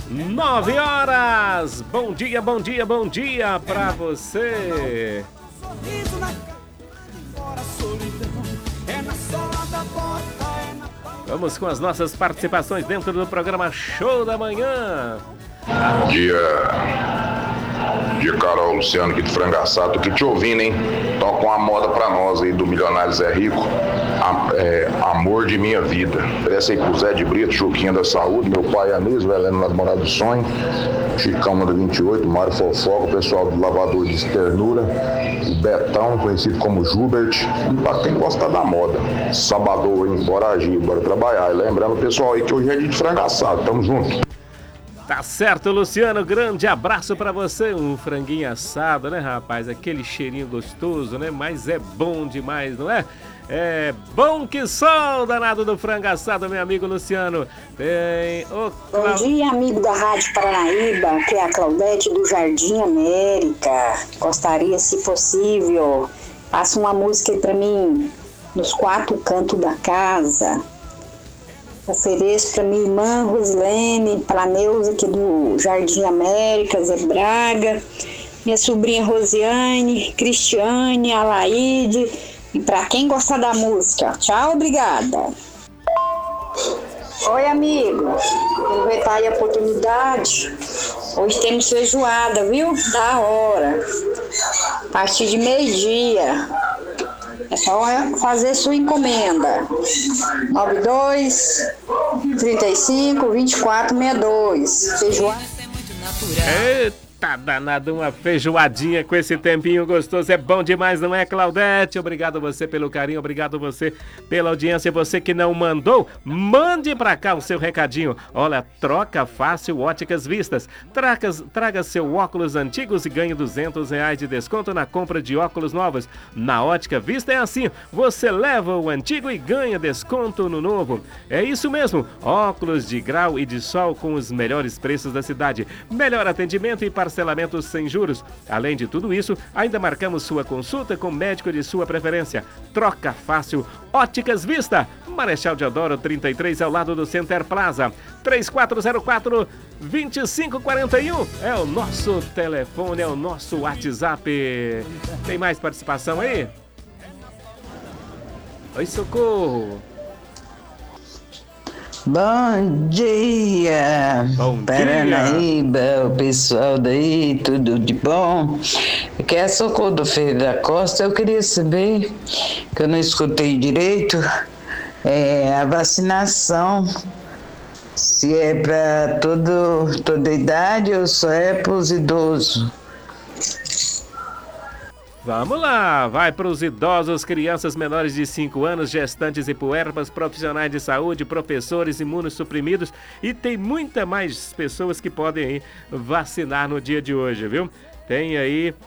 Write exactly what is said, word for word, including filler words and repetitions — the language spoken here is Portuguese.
Nove horas. Bom dia, bom dia, bom dia pra você. Vamos com as nossas participações dentro do programa Show da Manhã. Bom dia. Bom dia, Carol, Luciano aqui de Frangaçado. Tô aqui te ouvindo, hein? Toca uma moda pra nós aí do Milionário Zé Rico. A, é, amor de minha vida. Parece aí pro Zé de Brito, Juquinha da Saúde, meu pai Anísio, Helena lá do Morado do Sonho, Chicão da vinte e oito, Mário Fofoca, o pessoal do Lavador de Ternura, o Betão, conhecido como Jubert, e pra quem gosta da moda. Sabadão, hein? Bora agir, bora trabalhar. E lembrando o pessoal aí que hoje é dia de Frangaçado. Tamo junto. Tá certo, Luciano, grande abraço pra você. Um franguinho assado, né, rapaz? Aquele cheirinho gostoso, né? Mas é bom demais, não é? É bom que sol, danado do frango assado, meu amigo Luciano. Tem o Cla... Bom dia, amigo da Rádio Paranaíba, que é a Claudete do Jardim América. Gostaria, se possível, passa uma música aí pra mim, nos quatro cantos da casa. Ofereço para minha irmã Rosilene, para a Neuza aqui do Jardim América, Zé Braga, minha sobrinha Rosiane, Cristiane, Alaide, e para quem gostar da música. Tchau, obrigada. Oi, amigo. Aproveitar aí a oportunidade. Hoje temos feijoada, viu? Da hora. A partir de meio-dia. É só fazer sua encomenda. nove dois, trinta e cinco, vinte e quatro, sessenta e dois. Feijoada. Eita, danado, uma feijoadinha com esse tempinho gostoso. É bom demais, não é, Claudete? Obrigado a você pelo carinho, obrigado a você pela audiência. Você que não mandou, mande pra cá o seu recadinho. Olha, troca fácil Óticas Vistas. Traga, traga seu óculos antigos e ganhe duzentos reais de desconto na compra de óculos novos. Na Ótica Vista é assim, você leva o antigo e ganha desconto no novo. É isso mesmo, óculos de grau e de sol com os melhores preços da cidade. Melhor atendimento e parcelamentos sem juros. Além de tudo isso, ainda marcamos sua consulta com o médico de sua preferência. Troca fácil Óticas Vista, Marechal Deodoro trinta e três, ao lado do Center Plaza. três quatro zero quatro, dois cinco quatro um é o nosso telefone, é o nosso WhatsApp. Tem mais participação aí? Oi, socorro. Bom dia, Bom Paranaíba, dia. o pessoal daí, tudo de bom? Aqui é a Socorro do Feira da Costa. Eu queria saber, que eu não escutei direito, é, a vacinação, se é para toda idade ou só é para os idosos. Vamos lá, vai para os idosos, crianças menores de cinco anos, gestantes e puérperas, profissionais de saúde, professores, imunossuprimidos, e tem muita mais pessoas que podem aí vacinar no dia de hoje, viu? Tem aí